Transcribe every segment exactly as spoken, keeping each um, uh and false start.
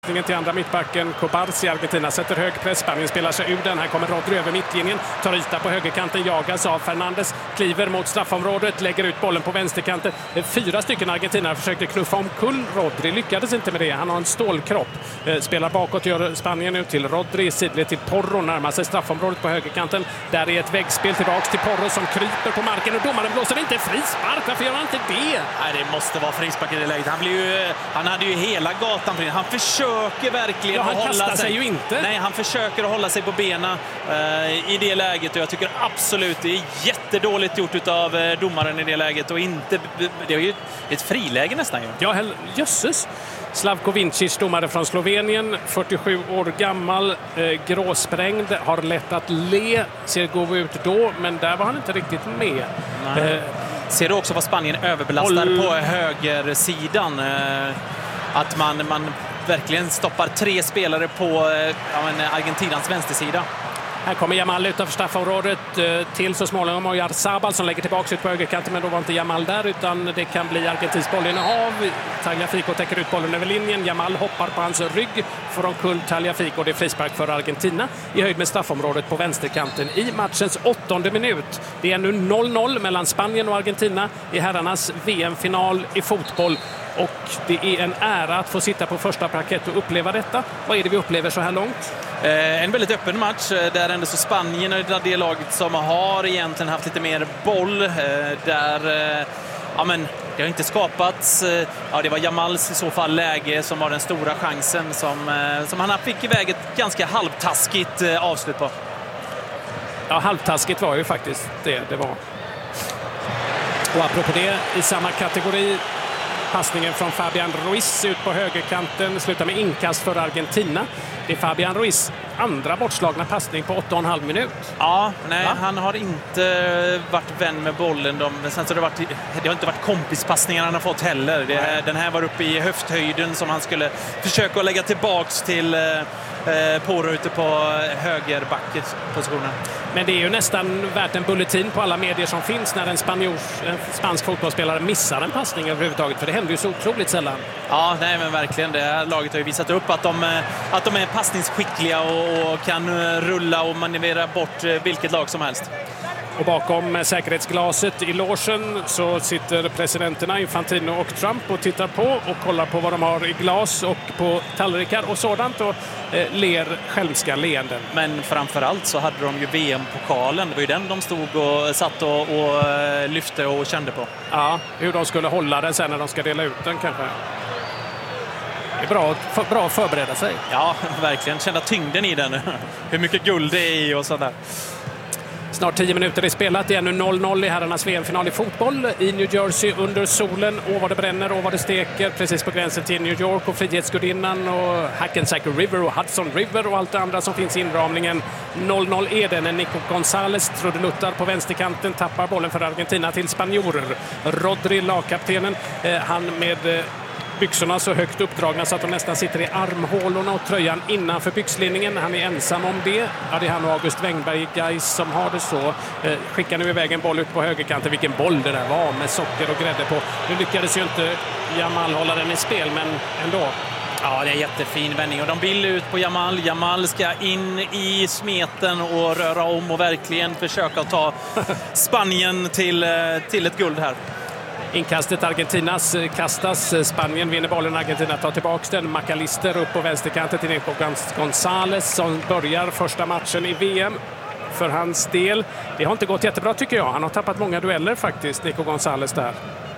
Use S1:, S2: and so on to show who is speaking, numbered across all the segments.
S1: Till andra mittbacken Cobarsi. Argentina sätter hög press. Spanien spelar sig ur den. Här kommer Rodri över mittlinjen. Tar yta på högerkanten. Jagas av Fernandes. Kliver mot straffområdet. Lägger ut bollen på vänsterkanten. Fyra stycken argentinare försökte knuffa omkull Rodri. Lyckades inte med det. Han har en stålkropp. Spelar bakåt. Gör Spanien ut till Rodri. Sidled till Porro. Närmar sig straffområdet på högerkanten. Där är ett väggspel tillbaks till Porro som kryper på marken. Och domaren blåser inte frispark. Varför gör han inte det?
S2: Nej, det måste vara frispark i det läget. Han, blir ju, han hade ju hela gatan för det. Han försöker verkligen
S1: ja, han
S2: att hålla
S1: sig. sig ju inte.
S2: Nej, han försöker att hålla sig på benen uh, i det läget. Och jag tycker absolut det är jättedåligt gjort av uh, domaren i det läget. Och inte, det är ju ett friläge nästan. Ju.
S1: Ja, jösses. Slavko Vincic, domare från Slovenien, fyrtiosju år gammal, eh, gråsprängd, har lätt att le, ser god ut då, men där var han inte riktigt med.
S2: Eh, ser du också vad Spanien överbelastar håll... på högersidan? Eh, att man, man verkligen stoppar tre spelare på eh, Argentinans vänstersida.
S1: Här kommer Jamal utanför straffområdet till så småningom och Oyarzabal som lägger tillbaka ut på högerkanten, men då var inte Jamal där utan det kan bli Argentins bollinnehav. Tagliafico täcker ut bollen över linjen. Jamal hoppar på hans rygg, får omkull Tagliafico. Det är frispark för Argentina i höjd med straffområdet på vänsterkanten i matchens åttonde minut. Det är nu noll noll mellan Spanien och Argentina i herrarnas V M-final i fotboll. Och det är en ära att få sitta på första parkett och uppleva detta. Vad är det vi upplever så här långt?
S2: Eh, en väldigt öppen match där ändå så Spanien är det laget som har egentligen haft lite mer boll. Eh, där eh, ja, men det har inte skapats. Eh, ja, det var Jamals i så fall läge som var den stora chansen som, eh, som han fick iväg ett ganska halvtaskigt eh, avslut på.
S1: Ja, halvtaskigt var ju faktiskt det det var. Och apropå det, i samma kategori, passningen från Fabian Ruiz ut på högerkanten slutar med inkast för Argentina. Det är Fabian Ruiz andra bortslagna passning på åtta och en halv minut.
S2: Ja, nej, Va? han har inte varit vän med bollen. De, sen så har det, varit, det har inte varit kompispassningar han har fått heller. Det, den här var uppe i höfthöjden som han skulle försöka lägga tillbaks till eh, Porro ute på högerbackpositionen.
S1: Men det är ju nästan värt en bulletin på alla medier som finns när en, spanjors, en spansk fotbollsspelare missar en passning överhuvudtaget. För det händer ju så otroligt sällan.
S2: Ja, nej men verkligen. Det här laget har ju visat upp att de, att de är passningsskickliga och, och kan rulla och manövrera bort vilket lag som helst.
S1: Och bakom säkerhetsglaset i logen så sitter presidenterna Infantino och Trump och tittar på och kollar på vad de har i glas och på tallrikar och sådant och eh, ler skälmska leenden.
S2: Men framförallt så hade de ju V M-pokalen. Det var ju den de stod och satt och, och lyfte och kände på.
S1: Ja, hur de skulle hålla den sen när de ska dela ut den kanske. Det är bra, för, bra att förbereda sig.
S2: Ja, verkligen. Känna tyngden i den. Hur mycket guld det är i och sådär.
S1: Snart tio minuter är spelat. Det är nu noll noll i herrarnas V M-final i fotboll i New Jersey under solen. Och vad det bränner och vad det steker. Precis på gränsen till New York och Frihetsgudinnan och Hackensack River och Hudson River och allt det andra som finns i inramningen. noll noll är det när Nico González trudeluttar på vänsterkanten. Tappar bollen för Argentina till spanjorer. Rodri, lagkaptenen, eh, han med... Eh, byxorna så högt uppdragna så att de nästan sitter i armhålorna och tröjan innanför byxlinningen. Han är ensam om det. Ja, det är han och August Wengberg Gais som har det så. Eh, skickar nu iväg en boll ut på högerkanten. Vilken boll det där var med socker och grädde på. Nu lyckades ju inte Jamal hålla den i spel, men ändå.
S2: Ja, det är en jättefin vändning och de vill ut på Jamal. Jamal ska in i smeten och röra om och verkligen försöka ta Spanien till, till ett guld här.
S1: Inkastet Argentinas kastas. Spanien vinner bollen. Argentina tar tillbaka den. McAllister upp på vänsterkanten till Nico González som börjar första matchen i V M för hans del. Det har inte gått jättebra tycker jag. Han har tappat många dueller faktiskt, Nico González där.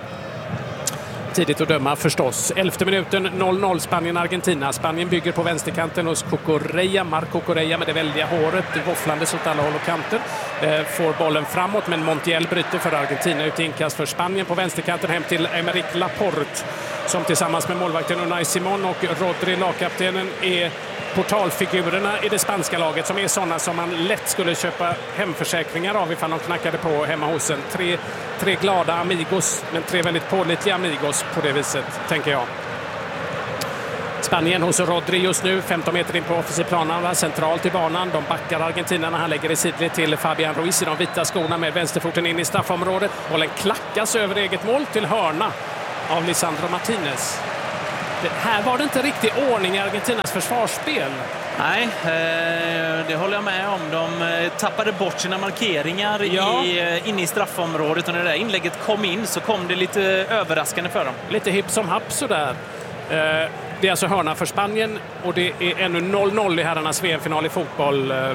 S1: Tidigt att döma förstås. Elfte minuten noll noll Spanien-Argentina. Spanien bygger på vänsterkanten hos Cucurella. Marco Correa med det väldiga håret. Våfflandes åt alla håll och kanter. Eh, får bollen framåt men Montiel bryter för Argentina. Ut inkast för Spanien på vänsterkanten hem till Emerick Laporte. Som tillsammans med målvakten Unai Simon och Rodri, lagkaptenen, är portalfigurerna i det spanska laget som är sådana som man lätt skulle köpa hemförsäkringar av ifall de knackade på hemma hos en. Tre, tre glada amigos, men tre väldigt pålitliga amigos på det viset, tänker jag. Spanien hos Rodri just nu, femton meter in på offensiv planen, centralt i banan. De backar Argentina när han lägger i sidled till Fabian Ruiz i de vita skorna med vänsterfoten in i straffområdet. Bollen klackas över eget mål till hörna av Lisandro Martinez. Det, här var det inte riktigt ordning i Argentinas försvarsspel.
S2: Nej, eh, det håller jag med om. De eh, tappade bort sina markeringar
S1: ja.
S2: i, eh, inne i straffområdet. Och när det där inlägget kom in så kom det lite överraskande för dem.
S1: Lite hipp som happ sådär. Eh, det är alltså hörna för Spanien och det är ännu noll noll i herrarnas V M-final i fotboll. Eh,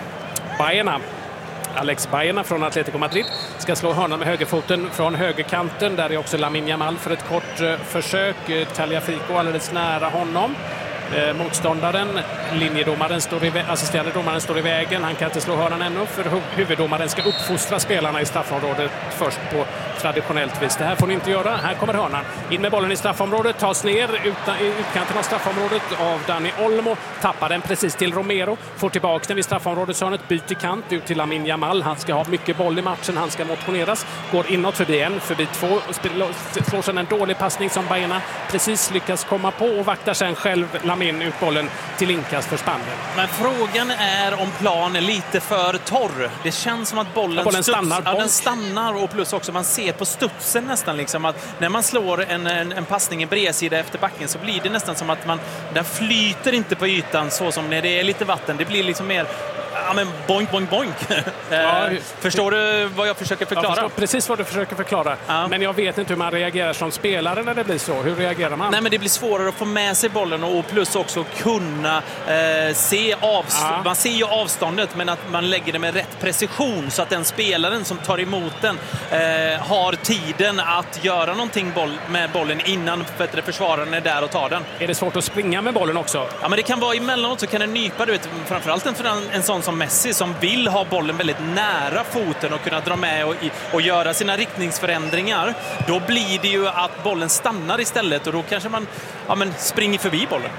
S1: Baena. Alex Baena från Atletico Madrid ska slå hörnan med högerfoten från högerkanten. Där är också Lamine Yamal för ett kort eh, försök. Eh, Tagliafico alldeles nära honom. Eh, motståndaren, linjedomaren, står i, assisterande domaren står i vägen. Han kan inte slå hörnan ännu för hu- huvuddomaren ska uppfostra spelarna i straffområdet först på traditionellt vis. Det här får ni inte göra. Här kommer hörnan. In med bollen i straffområdet, tas ner utan, i utkanten av straffområdet av Dani Olmo. Tappar den precis till Romero. Får tillbaka den vid straffområdeshörnet. Byter kant ut till Lamine Yamal. Han ska ha mycket boll i matchen. Han ska motioneras. Går inåt förbi en, förbi två. Slår sedan en dålig passning som Baena precis lyckas komma på och vaktar sen själv Lamine ut bollen till inkast för Spanien.
S2: Men frågan är om planen är lite för torr. Det känns som att bollen,
S1: ja, bollen stannar.
S2: Ja, den stannar och plus också man ser på studsen nästan liksom att när man slår en, en, en passning i bredsida efter backen så blir det nästan som att man, den flyter inte på ytan så som när det är lite vatten. Det blir liksom mer ja, men boink, boink, boink. Ja, förstår du vad jag försöker förklara?
S1: Jag förstår precis vad du försöker förklara. Ja. Men jag vet inte hur man reagerar som spelare när det blir så. Hur reagerar man?
S2: Nej, men det blir svårare att få med sig bollen och plus också kunna eh, se avstånd. Ja. Man ser ju avståndet men att man lägger det med rätt precision så att den spelaren som tar emot den eh, har tiden att göra någonting boll, med bollen innan för försvararen är där och tar den.
S1: Är det svårt att springa med bollen också?
S2: Ja, men det kan vara emellanåt så kan den nypa, du vet, framförallt en, en sån som Messi som vill ha bollen väldigt nära foten och kunna dra med och, och göra sina riktningsförändringar. Då blir det ju att bollen stannar istället och då kanske man ja, men springer förbi bollen.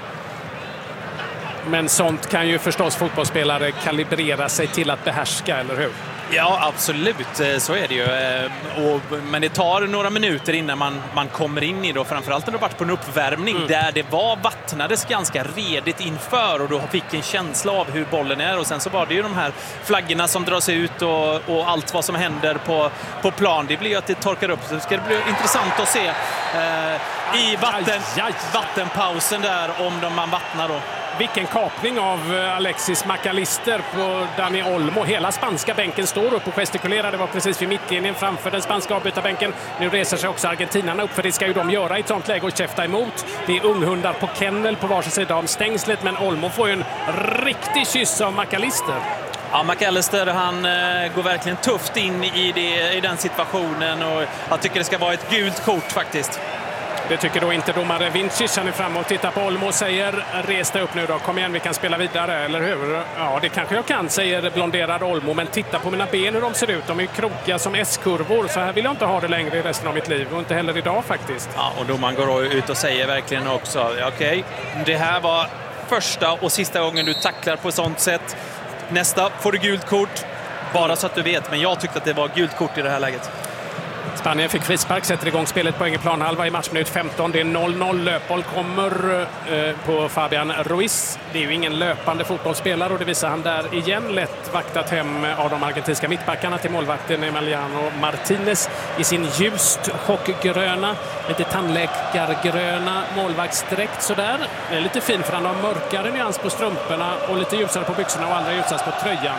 S1: Men sånt kan ju förstås fotbollsspelare kalibrera sig till att behärska, eller hur?
S2: Ja, absolut. Så är det ju. Och, men det tar några minuter innan man, man kommer in i det. Och framförallt när det varit på en uppvärmning mm. där det var vattnades ganska redigt inför och då fick en känsla av hur bollen är. Och sen så var det ju de här flaggorna som dras ut och, och allt vad som händer på, på plan. Det blir ju att det torkar upp. Så det ska bli intressant att se eh, i vatten, vattenpausen där om de man vattnar då.
S1: Vilken kapning av Alexis McAllister på Dani Olmo. Hela spanska bänken står upp och gestikulerar. Det var precis vid mittlinjen framför den spanska avbytarbänken. Nu reser sig också argentinarna upp för det ska ju de göra i ett sånt läge och käfta emot. Det är unghundar på kennel på varsin sida om stängslet men Olmo får ju en riktig kyss av McAllister.
S2: Ja, McAllister han eh, går verkligen tufft in i, det, i den situationen och jag tycker det ska vara ett gult kort faktiskt.
S1: Det tycker då inte domare Vincic. Han är framme och tittar på Olmo och säger resta upp nu då, kom igen vi kan spela vidare, eller hur? Ja, det kanske jag kan, säger blonderad Olmo, men titta på mina ben hur de ser ut. De är krokiga som S-kurvor, så här vill jag inte ha det längre i resten av mitt liv och inte heller idag faktiskt.
S2: Ja, och domaren går ut och säger verkligen också okej, okay, det här var första och sista gången du tacklar på sånt sätt. Nästa får du gult kort, bara så att du vet, men jag tyckte att det var gult kort i det här läget.
S1: Spanien fick frispark, sätter igång spelet på egen planhalva i matchminut femton. Det är noll noll. Löpboll kommer eh, på Fabian Ruiz. Det är ju ingen löpande fotbollsspelare och det visar han där igen. Lätt vaktat hem av de argentinska mittbackarna till målvakten Emiliano Martinez i sin ljust chockgröna, lite tandläkargröna målvaktsdräkt sådär. Det är lite fin för han har mörkare nyans på strumporna och lite ljusare på byxorna och allra ljusast på tröjan.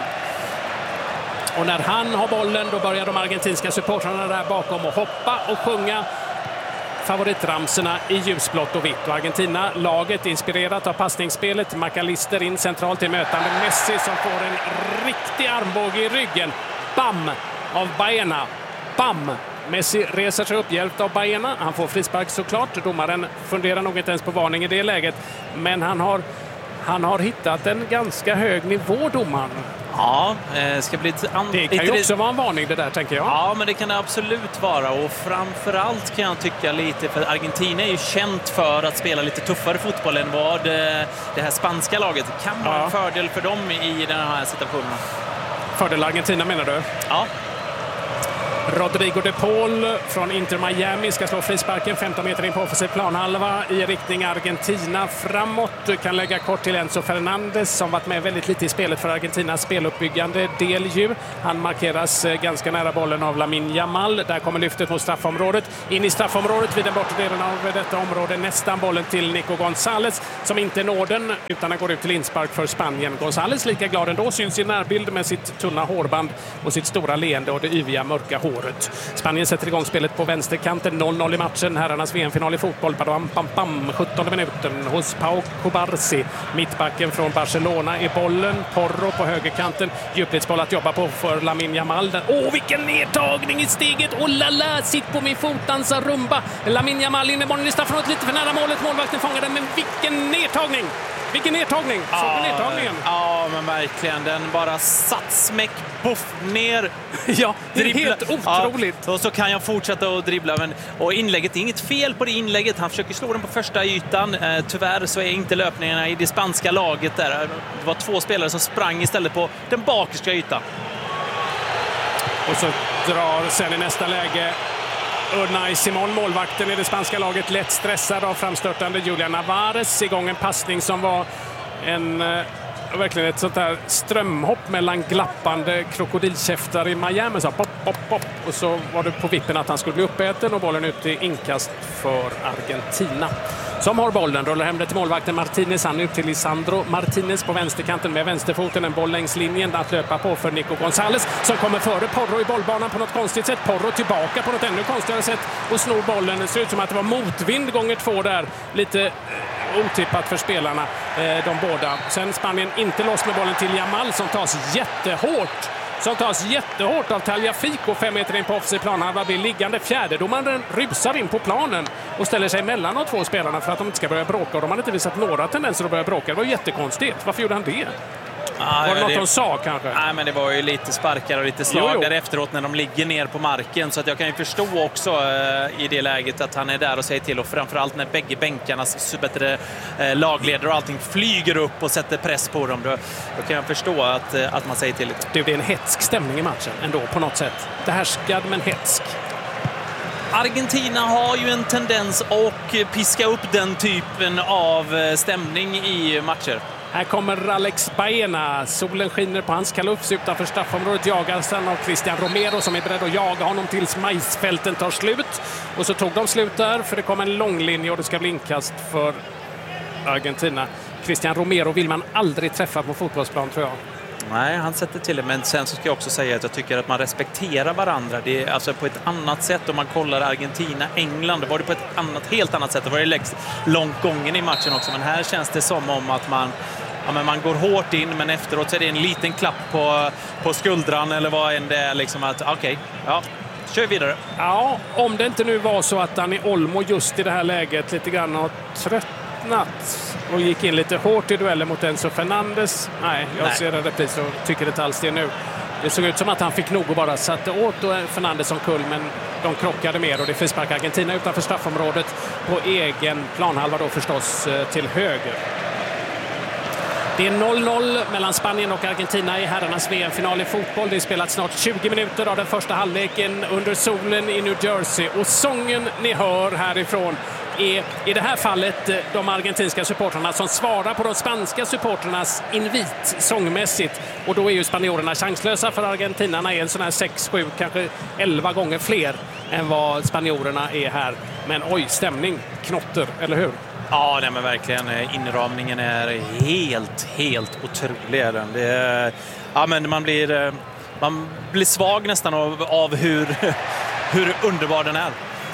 S1: Och när han har bollen då börjar de argentinska supportrarna där bakom att hoppa och sjunga favoritramserna i ljusblått och vitt. Och Argentina, laget inspirerat av passningsspelet. McAllister in centralt till mötande Messi som får en riktig armbåge i ryggen. Bam! Av Baena. Bam! Messi reser sig upp hjälpt av Baena. Han får frispark såklart. Domaren funderar nog inte ens på varning i det läget. Men han har, han har hittat en ganska hög nivå, domaren.
S2: Ja, det ska bli an-
S1: det kan ju också vara en varning det där, tänker jag.
S2: Ja, men det kan det absolut vara. Och framförallt kan jag tycka lite, för Argentina är ju känt för att spela lite tuffare fotboll än vad det här spanska laget kan vara ja. en fördel för dem i den här situationen.
S1: Fördel Argentina menar du?
S2: Ja.
S1: Rodrigo de Paul från Inter Miami ska slå frisparken femton meter in på offensiv planhalva i riktning Argentina framåt. Kan lägga kort till Enzo Fernandez som varit med väldigt lite i spelet för Argentinas speluppbyggande del ju. Han markeras ganska nära bollen av Lamine Yamal. Där kommer lyftet mot straffområdet. In i straffområdet vid den bortre delen av detta område. Nästan bollen till Nico González som inte når den utan den går ut till inspark för Spanien. González lika glad ändå, syns i närbild med sitt tunna hårband och sitt stora leende och det yviga mörka håret. Spanien sätter igång spelet på vänsterkanten. noll noll i matchen. Herrarnas V M-final i fotboll. Bam, bam, bam. sjuttonde minuten hos Pau Cubarsí. Mittbacken från Barcelona i bollen. Porro på högerkanten. Djupledsboll att jobba på för Lamine Yamal. Åh, oh, vilken nedtagning i steget! Oh la la, sitt på min fot, dansa rumba. Lamine Yamal inne, bollen i straffområdet lite för nära målet. Målvakten fångar den, men vilken nedtagning! Vilken nedtagning! Såg du nedtagningen?
S2: Ja, men verkligen. Den bara satt smäck, buff, ner.
S1: Ja, det är dribbla. Helt otroligt.
S2: Ja, och så kan jag fortsätta att dribbla. Men, och inlägget, det är inget fel på det inlägget. Han försöker slå den på första ytan. Eh, tyvärr så är inte löpningarna i det spanska laget där. Det var två spelare som sprang istället på den bakerska ytan.
S1: Och så drar sen i nästa läge Unai Simón, målvakten i det spanska laget, lätt stressad av framstörtande Julian Alvarez. Igång en passning som var en, verkligen ett sånt där strömhopp mellan glappande krokodilkäftar i Miami. Så pop, pop, pop. Och så var det på vippen att han skulle bli uppäten och bollen ut i inkast för Argentina. Som har bollen, rullar hem det till målvakten Martinez. Han ut till Lisandro Martinez på vänsterkanten med vänsterfoten. En boll längs linjen att löpa på för Nico González som kommer före Porro i bollbanan på något konstigt sätt. Porro tillbaka på något ännu konstigare sätt och snor bollen. Det ser ut som att det var motvind gånger två där. Lite otippat för spelarna, de båda. Sen Spanien inte loss med bollen till Yamal som tas jättehårt. Som tas jättehårt av Tagliafico, fem meter in på offensiv plan. Han blir liggande. Fjärdedomaren rusar in på planen och ställer sig mellan de två spelarna för att de inte ska börja bråka. Och de hade inte visat några tendenser att börja bråka. Det var jättekonstigt. Varför gjorde han det?
S2: Ah,
S1: var det
S2: ja,
S1: något
S2: det...
S1: de sa kanske?
S2: Nej, men det var ju lite sparkar och lite slag jo, jo. där efteråt när de ligger ner på marken. Så att jag kan ju förstå också uh, i det läget att han är där och säger till. Och framförallt när bägge bänkarnas bättre uh, lagledare och allting flyger upp och sätter press på dem. Då, då kan jag förstå att, uh, att man säger till.
S1: Det är en hetsk stämning i matchen ändå på något sätt. Det härskad men hetsk.
S2: Argentina har ju en tendens att piska upp den typen av stämning i matcher.
S1: Här kommer Alex Baena. Solen skiner på hans kalufs utanför straffområdet. Jagar sen av Cristian Romero som är beredd att jaga honom tills majsfälten tar slut. Och så tog de slut där för det kom en lång linje och det ska bli inkast för Argentina. Cristian Romero vill man aldrig träffa på fotbollsplan tror jag.
S2: Nej, han sätter till det. Men sen så ska jag också säga att jag tycker att man respekterar varandra. Det är alltså på ett annat sätt om man kollar Argentina, England. Det var det på ett annat, helt annat sätt. Det var det lägst långt gången i matchen också. Men här känns det som om att man, ja, men man går hårt in men efteråt så är det en liten klapp på, på skuldran eller vad än det är. Liksom att okej, okay, ja, kör vidare.
S1: Ja, om det inte nu var så att Dani Olmo just i det här läget lite grann har trött och gick in lite hårt i duellen mot Enzo Fernandez. Nej, jag Nej. ser en repris och tycker inte alls det nu. Det såg ut som att han fick nog och bara satte åt Fernandez som kull, men de krockade mer och det frisparkar Argentina utanför straffområdet på egen planhalva då förstås till höger. Det är noll noll mellan Spanien och Argentina i herrarnas V M-final i fotboll. Det är spelat snart tjugo minuter av den första halvleken under solen i New Jersey. Och sången ni hör härifrån är i det här fallet de argentinska supportrarna som svarar på de spanska supportrarnas invit sångmässigt. Och då är ju spanjorerna chanslösa för argentinarna är en sån här sex, sju, kanske elva gånger fler än vad spanjorerna är här. Men oj, stämning, knotter, eller hur?
S2: Ja, nej, men verkligen. Inramningen är helt, helt otrolig. Det är, ja, men man blir, man blir svag nästan av, av hur, hur underbar den är.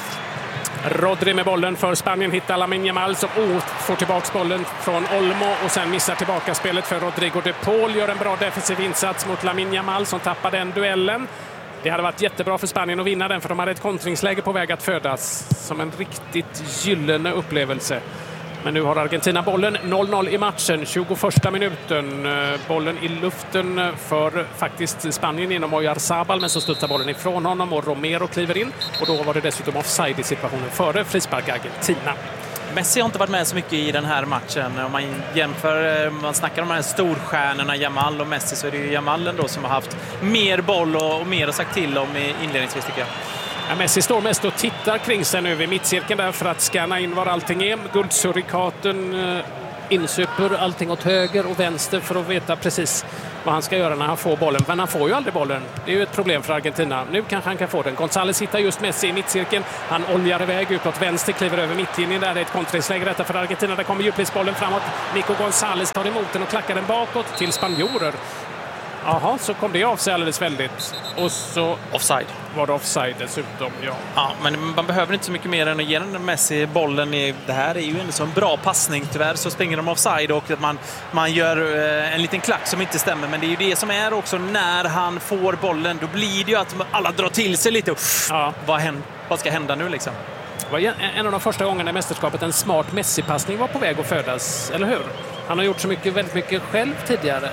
S1: Rodri med bollen för Spanien hittar Lamine Yamal som oh, får tillbaka bollen från Olmo och sen missar tillbaka spelet för Rodrigo de Paul. Gör en bra defensiv insats mot Lamine Yamal som tappar den duellen. Det hade varit jättebra för Spanien att vinna den för de hade ett kontringsläge på väg att födas som en riktigt gyllene upplevelse. Men nu har Argentina bollen, noll noll i matchen, tjugoförsta minuten. Bollen i luften för faktiskt Spanien inom Oyarzabal, men så studsar bollen ifrån honom och Romero kliver in. Och då var det dessutom offside i situationen före frispark Argentina.
S2: Messi har inte varit med så mycket i den här matchen. Om man jämför, man snackar om de här storstjärnorna Jamal och Messi, så är det ju Jamal då som har haft mer boll och, och mer att sagt till om inledningsvis, tycker jag.
S1: Ja, Messi står mest och tittar kring sig nu vid mittcirkeln där för att scanna in var allting är. Guldsurikaten eh, insuper allting åt höger och vänster för att veta precis vad han ska göra när han får bollen. Men han får ju aldrig bollen. Det är ju ett problem för Argentina. Nu kanske han kan få den. González hittar just Messi i mittcirkeln. Han oljar iväg utåt vänster, kliver över mittlinjen. Där är ett kontringsläge detta för Argentina. Där kommer djupledsbollen framåt. Nico González tar emot den och klackar den bakåt till spanjorer. Jaha, så kom det av sig alldeles väldigt. Och så
S2: offside.
S1: Var det offside dessutom, ja.
S2: Ja, men man behöver inte så mycket mer än att ge den Messi bollen. I, det här är ju en sån bra passning. Tyvärr så springer de offside och att man, man gör eh, en liten klack som inte stämmer. Men det är ju det som är också när han får bollen. Då blir det ju att alla drar till sig lite. Och, ja. vad, händer, vad ska hända nu liksom?
S1: Det var en av de första gångerna i mästerskapet en smart Messi-passning var på väg att födas, eller hur? Han har gjort så mycket, väldigt mycket själv tidigare.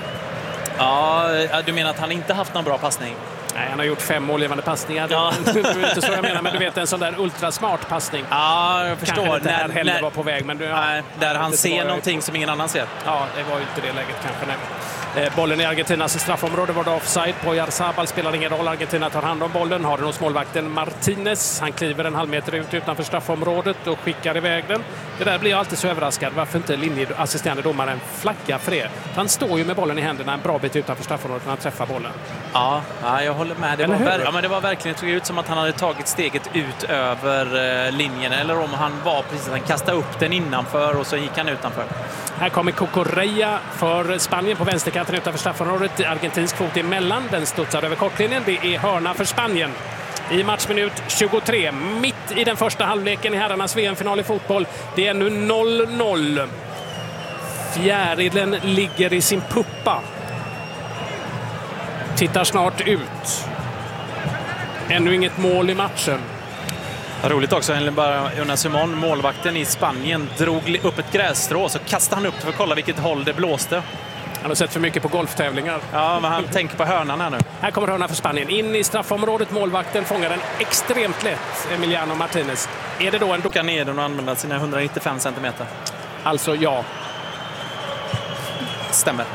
S2: Ja, du menar att han inte haft någon bra passning?
S1: Nej, han har gjort fem målgivande passningar. Ja. Det är inte så jag menar, men du vet en sån där ultrasmart passning.
S2: Ja, jag förstår.
S1: Kanske inte när, heller när, var på väg, men du, ja,
S2: nej, där han ser någonting som ingen annan ser.
S1: Ja, det var ju inte det läget kanske. Nej. Eh, bollen i Argentinas straffområde var det offside på Jarzabal. Spelar ingen roll. Argentina tar hand om bollen. Har den hos målvakten Martinez. Han kliver en halv meter ut utanför straffområdet och skickar iväg den. Det där blir jag alltid så överraskad. Varför inte linjeassisterande domaren flaggar för det? Han står ju med bollen i händerna en bra bit utanför straffområdet när han träffar bollen.
S2: Ja, ja jag håller med. Det var, ver- ja, men det var verkligen, det såg ut som att han hade tagit steget ut över eh, linjen. Eller om han var precis, han kastade upp den innanför och så gick han utanför.
S1: Här kommer Cucurella för Spanien på vänsterkanten utanför straffområdet. Argentinsk fot emellan. Den studsar över kortlinjen. Det är hörna för Spanien. I matchminut tjugotre, mitt i den första halvleken i herrarnas V M-final i fotboll. Det är nu noll noll. Fjärilen ligger i sin puppa. Tittar snart ut. Ännu inget mål i matchen.
S2: Roligt också, bara Unai Simon, målvakten i Spanien, drog upp ett grässtrå så kastade han upp för att kolla vilket håll det blåste.
S1: Han har sett för mycket på golftävlingar.
S2: Ja, men han tänker på hörnan här nu.
S1: Här kommer hörnan för Spanien. In i straffområdet, målvakten fångar den extremt lätt, Emiliano Martinez. Är det då en...
S2: Docka ner den och använda sina etthundranittiofem centimeter.
S1: Alltså, ja.
S2: Stämmer.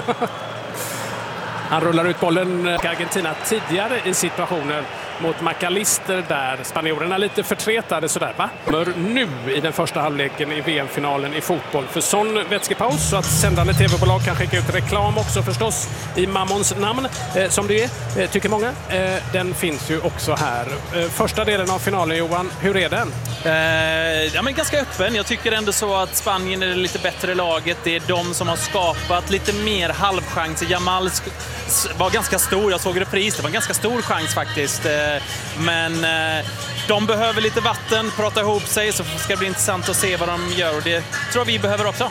S1: Han rullar ut bollen Argentina tidigare i situationer mot McAllister där. Spanjorerna lite förtretade sådär, va? Nu i den första halvleken i V M-finalen i fotboll. För sån vätskepaus så att sändande tv-bolag kan skicka ut reklam också förstås i Mammons namn, eh, som det är, eh, tycker många. Eh, den finns ju också här. Eh, första delen av finalen, Johan, hur är den?
S2: Eh, ja, men ganska öppen. Jag tycker ändå så att Spanien är det lite bättre laget. Det är de som har skapat lite mer halvchanser. Jamal var ganska stor, jag såg repris, det var en ganska stor chans faktiskt. Men de behöver lite vatten, prata ihop sig, så ska det bli intressant att se vad de gör. Och det tror vi behöver också.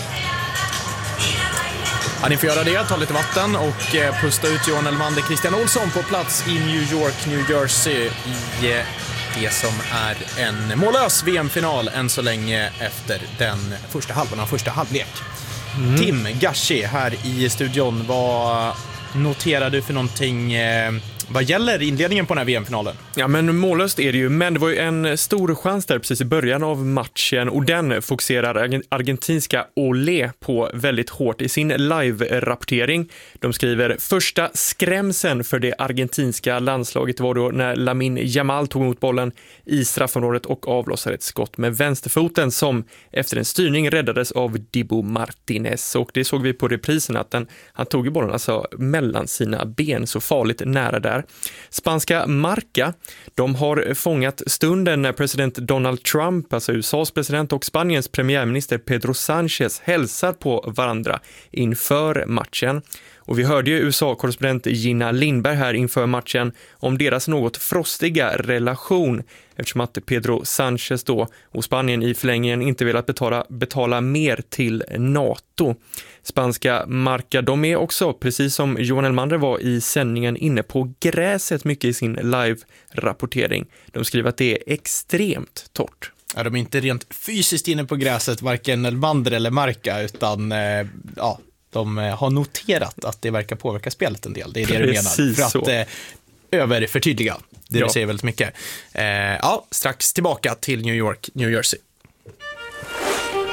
S3: Ja, ni får göra det, ta lite vatten och pusta ut Johan Elmander, Christian Olsson på plats i New York, New Jersey i det som är en mållös V M-final än så länge efter den första halvan av första halvlek. Mm. Tim Gashi här i studion, vad noterar du för någonting eh, vad gäller inledningen på den här V M-finalen?
S4: Ja, men mållöst är det ju, men det var ju en stor chans där precis i början av matchen och den fokuserar argentinska Olé på väldigt hårt i sin live-rapportering. De skriver, första skrämsen för det argentinska landslaget var då när Lamine Yamal tog emot bollen i straffområdet och avlossade ett skott med vänsterfoten som efter en styrning räddades av Dibu Martinez. Och det såg vi på reprisen att den, han tog ju bollen alltså mellan sina ben, så farligt nära där. Spanska Marca, de har fångat stunden när president Donald Trump, alltså U S A:s president, och Spaniens premiärminister Pedro Sánchez hälsar på varandra inför matchen. Och vi hörde ju U S A-korrespondent Gina Lindberg här inför matchen om deras något frostiga relation, eftersom att Pedro Sánchez då och Spanien i förlängningen inte velat betala, betala mer till NATO. Spanska Marca, de är också, precis som Johan Elmander var i sändningen, inne på gräset mycket i sin live-rapportering. De skriver att det är extremt torrt.
S3: Ja, de är inte rent fysiskt inne på gräset, varken Elmander eller Marca, utan eh, ja, de har noterat att det verkar påverka spelet en del. Det är det
S4: Precis
S3: du menar. För att
S4: så.
S3: eh, överförtydliga. Det
S4: ja.
S3: säger väldigt mycket. Eh, ja, strax tillbaka till New York, New Jersey.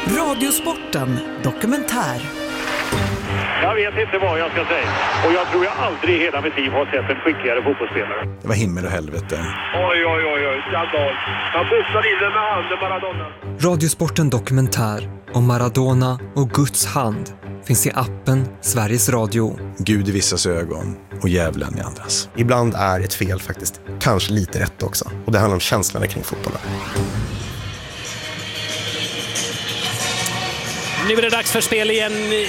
S5: Radiosporten dokumentär.
S6: Jag vet inte vad jag ska säga. Och jag tror jag aldrig i hela mitt liv har sett en skickligare fotbollsspelare.
S7: Det var himmel och helvete.
S6: Oj, oj, oj, oj. Skandal. Han pussade in den med handen, Maradona.
S8: Radiosporten dokumentär om Maradona och Guds hand finns i appen Sveriges Radio.
S7: Gud i vissas ögon och djävulen i andras.
S9: Ibland är ett fel faktiskt kanske lite rätt också. Och det handlar om känslorna kring fotbollen.
S1: Nu är det dags för spel igen